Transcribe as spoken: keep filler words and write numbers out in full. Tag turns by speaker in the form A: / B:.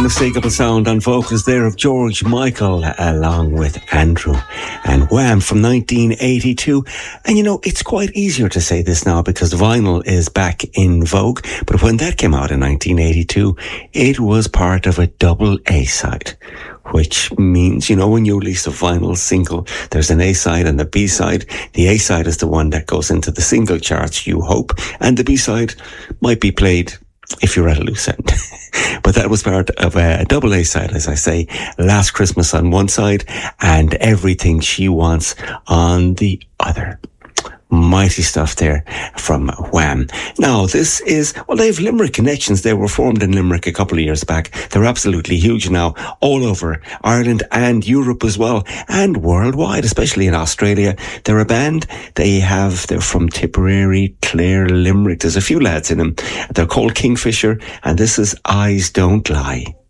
A: unmistakable sound on vocals there of George Michael along with Andrew and Wham from nineteen eighty-two. And you know, it's quite easier to say this now because vinyl is back in vogue. But when that came out in nineteen eighty-two, it was part of a double A-side. Which means, you know, when you release a vinyl single, there's an A-side and a B-side. The A-side is the one that goes into the single charts, you hope. And the B-side might be played if you're at a loose end. But that was part of a double A-side, as I say, Last Christmas on one side and Everything She Wants on the other. Mighty stuff there from Wham. Now, this is, well, they have Limerick connections. They were formed in Limerick a couple of years back. They're absolutely huge now, all over Ireland and Europe as well, and worldwide, especially in Australia. They're a band. They have, they're from Tipperary, Clare, Limerick. There's a few lads in them. They're called Kingfisher, and this is Eyes Don't Lie.